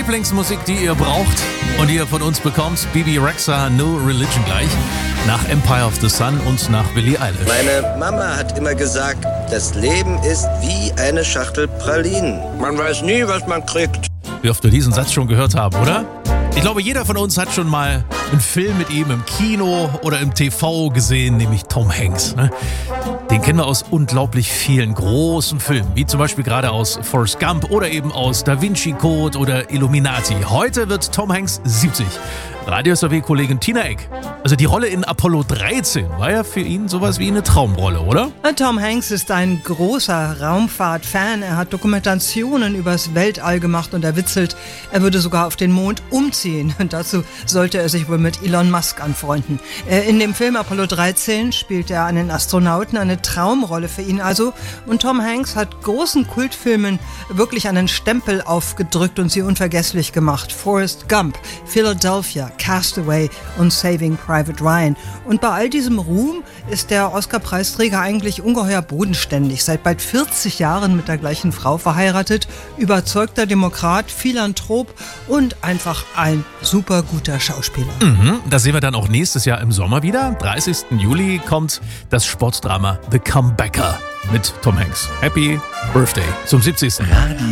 Lieblingsmusik, die ihr braucht und die ihr von uns bekommt. Bibi Rexha, No Religion gleich. Nach Empire of the Sun und nach Billie Eilish. Meine Mama hat immer gesagt, das Leben ist wie eine Schachtel Pralinen. Man weiß nie, was man kriegt. Wie oft wir diesen Satz schon gehört haben, oder? Ich glaube, jeder von uns hat schon mal einen Film mit ihm im Kino oder im TV gesehen, nämlich Tom Hanks. Ne? Den kennen wir aus unglaublich vielen großen Filmen, wie zum Beispiel gerade aus Forrest Gump oder eben aus Da Vinci Code oder Illuminati. Heute wird Tom Hanks 70. Radio-SW-Kollegin Tina Eck. Also die Rolle in Apollo 13 war ja für ihn sowas wie eine Traumrolle, oder? Tom Hanks ist ein großer Raumfahrt-Fan. Er hat Dokumentationen übers Weltall gemacht und er witzelt, er würde sogar auf den Mond umziehen. Und dazu sollte er sich wohl mit Elon Musk anfreunden. In dem Film Apollo 13 spielt er einen Astronauten, eine Traumrolle für ihn also. Und Tom Hanks hat großen Kultfilmen wirklich einen Stempel aufgedrückt und sie unvergesslich gemacht. Forrest Gump, Philadelphia, Castaway und Saving Private Ryan. Und bei all diesem Ruhm ist der Oscar-Preisträger eigentlich ungeheuer bodenständig. Seit bald 40 Jahren mit der gleichen Frau verheiratet, überzeugter Demokrat, Philanthrop und einfach ein super guter Schauspieler. Das sehen wir dann auch nächstes Jahr im Sommer wieder. 30. Juli kommt das Sportdrama The Comebacker mit Tom Hanks. Happy Birthday zum 70.